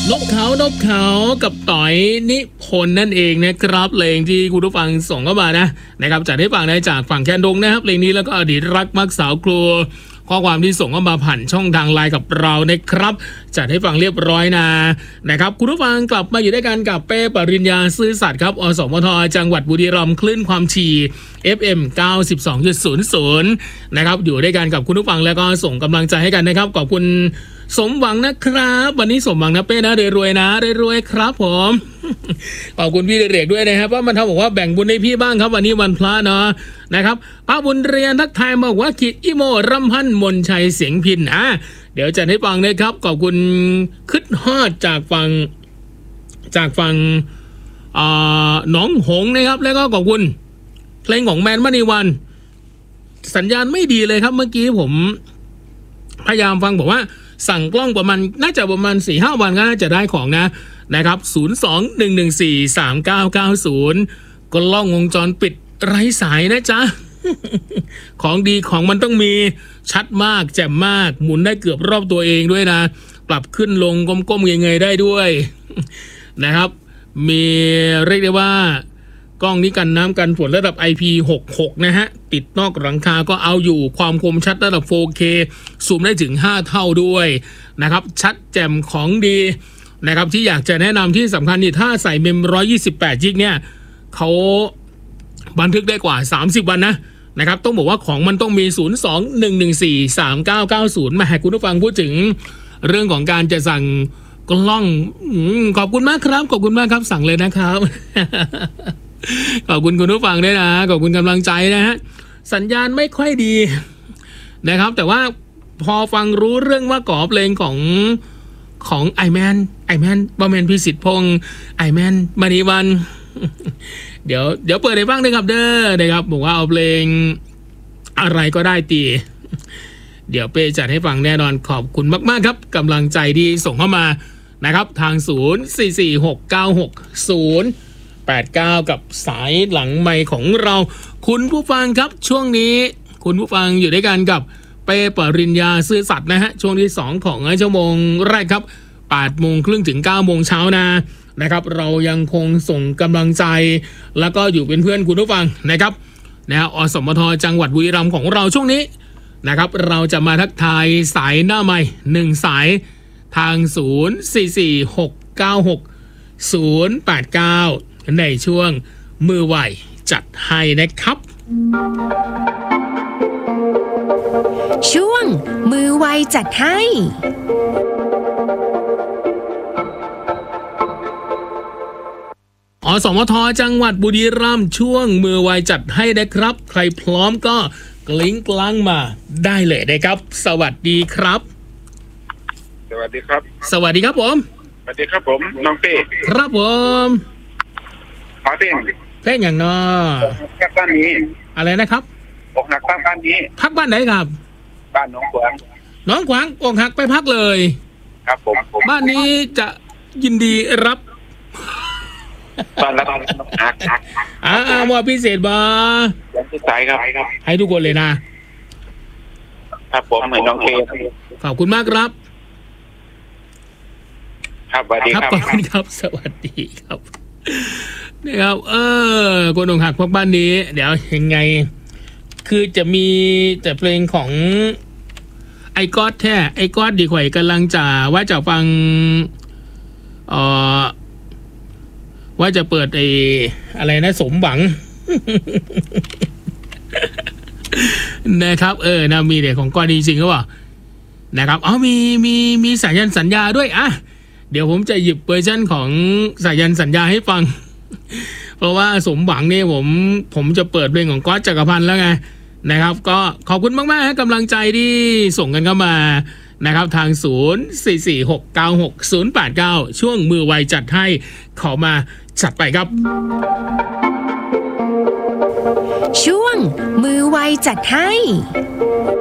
นกเขากับต่อยนิพนธ์นั่นเองนะครับเพลงที่คุณผู้ฟังส่งเข้ามานะครับจัดให้ฟังได้จากฝั่งแคนดงนะครับเพลงนี้แล้วก็อดีตรักมักสาวครัวข้อความที่ส่งเข้ามาผ่านช่องทางไลน์กับเรานะครับจัดให้ฟังเรียบร้อยนะครับคุณผู้ฟังกลับมาอยู่ด้วยกันกับเป้ปริญญาซื่อสัตย์ครับอสมทจังหวัดบุรีรัมย์คลื่นความถี่ FM 92.00 นะครับอยู่ด้วยกันกับคุณผู้ฟังแล้วก็ส่งกำลังใจให้กันนะครับขอบคุณสมหวังนะครับวันนี้สมหวังนะเป้นะรวยๆนะรวยๆครับผมขอบคุณพี่เด็กๆด้วยนะครับว่ามันทำบอกว่าแบ่งบุญให้พี่บ้างครับวันนี้วันพระเนาะนะครับป้าบุญเรียนทักทายมาบอกว่ากิจอิโมรำพันมนชัยเสียงพินเดี๋ยวจะให้ฟังนะครับขอบคุณคึดฮอดจากฝั่งหนองหงนะครับแล้วก็ขอบคุณเพลงของแมนมณีวันสัญญาณไม่ดีเลยครับเมื่อกี้ผมพยายามฟังบอกว่าสั่งกล้องน่าจะประมาณ 4-5 วันก็น่าจะได้ของนะครับ02-114-3990กล้องวงจรปิดไร้สายนะจ๊ะ ของดีของมันต้องมีชัดมากแจ่มมากหมุนได้เกือบรอบตัวเองด้วยนะปรับขึ้นลงก้มๆเงยๆได้ด้วย นะครับมีเรียกได้ว่ากล้องนี้กันน้ำกันฝนระดับ IP66 นะฮะติดนอกหลังคาก็เอาอยู่ความคมชัดระดับ 4K ซูมได้ถึง5เท่าด้วยนะครับชัดแจ่มของดีนะครับที่อยากจะแนะนำที่สำคัญนี่ถ้าใส่เมม128 จิกเนี่ยเขาบันทึกได้กว่า30วันนะครับต้องบอกว่าของมันต้องมี 02-114-3990 มาให้คุณผู้ฟังพูดถึงเรื่องของการจะสั่งกล้องขอบคุณมากครับขอบคุณมากครับสั่งเลยนะครับ ขอบคุณคุณผู้ฟังด้วยนะขอบคุณกำลังใจนะฮะสัญญาณไม่ค่อยดีนะครับแต่ว่าพอฟังรู้เรื่องว่าก่อเพลงของไอแมนบอมแมนพิสิทธิ์พงษ์ไอแมนมณีวัน เดี๋ยวเปิดให้ฟังด้วยครับเด้อนะครับบอกว่าเอาเพลงอะไรก็ได้ตีเดี๋ยวเป้จัดให้ฟังแน่นอนขอบคุณมากๆครับกำลังใจที่ส่งเข้ามานะครับทาง0446968089กับสายหลังไมค์ของเราคุณผู้ฟังครับช่วงนี้คุณผู้ฟังอยู่ด้วยกันกับเป้ปริญญาซื่อสัตย์นะฮะช่วงที่2ของชั่วโมงแรกครับ 8:30 ถึง 9:00 เช้านะครับเรายังคงส่งกำลังใจแล้วก็อยู่เป็นเพื่อนคุณผู้ฟังนะครับอสมทจังหวัดบุรีรัมย์ของเราช่วงนี้นะครับเราจะมาทักทายสายหน้าไมค์1สายทาง0446968089ในช่วงมือไวจัดให้นะครับช่วงมือไวจัดให้อสมทจังหวัดบุรีรัมย์ช่วงมือไวจัดให้นะครับใครพร้อมก็กลิ้งกลางมาได้เลยนะครับสวัสดีครับสวัสดีครับสวัสดีครับผมสวัสดีครับผมน้องเป้ครับผมขอเพลงอย่างน้อพักบ้านนี้อะไรนะครับอกหักบ้านนี้พักบ้านไหนครับบ้านน้องขวางอกหักไปพักเลยครับผมบ้านนี้จะยินดีรับบ้านละหักว่าพิเศษบ่ยังสายครับให้ทุกคนเลยนะครับผมเหมือนน้องเป้ขอบคุณมากครับครับสวัสดีครับขอบคุณครับสวัสดีครับนะครับคนอกหักพวกบ้านนี้เดี๋ยวยังไงคือจะมีแต่เพลงของไอ้ก๊อดดีกว่ากำลังจะว่าจะฟังว่าจะเปิดอะไรนะสมหวัง นะครับนะมีเด็กของก๊อดจริงๆหรือเปล่านะครับมีสายันสัญญาด้วยเดี๋ยวผมจะหยิบเวอร์ชันของสายันสัญญาให้ฟัง เพราะว่าสมหวังเนี่ยผมจะเปิดเพลงของก๊อตจักรพันธ์แล้วไงนะครับก็ขอบคุณมากๆให้กำลังใจที่ส่งกันเข้ามานะครับทาง0446968089ช่วงมือไวจัดให้ขอมาจัดไปครับช่วงมือไวจัดให้